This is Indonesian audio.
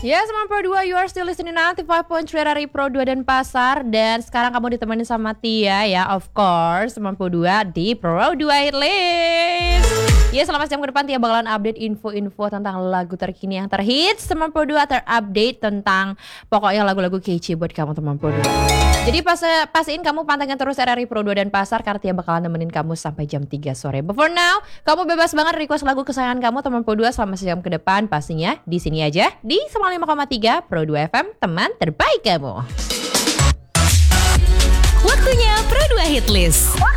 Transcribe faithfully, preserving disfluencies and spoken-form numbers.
Yes, sembilan puluh dua, you are still listening ninety five point three R R I Pro dua dan Pasar. Dan sekarang kamu ditemani sama Tia ya, of course, sembilan puluh dua di Pro dua Hit List. Ya, selama sejam ke depan Tia bakalan update info-info tentang lagu terkini yang terhits sembilan puluh dua, terupdate tentang pokoknya lagu-lagu kece buat kamu sembilan puluh dua. Jadi pas, pastiin kamu pantengin terus R R I Pro dua dan Pasar karena Tia bakalan nemenin kamu sampai jam tiga sore. But for now, kamu bebas banget request lagu kesayangan kamu sembilan puluh dua selama sejam ke depan, pastinya di sini aja di sembilan puluh lima koma tiga Pro dua F M, teman terbaik kamu. Waktunya Pro dua Hit List.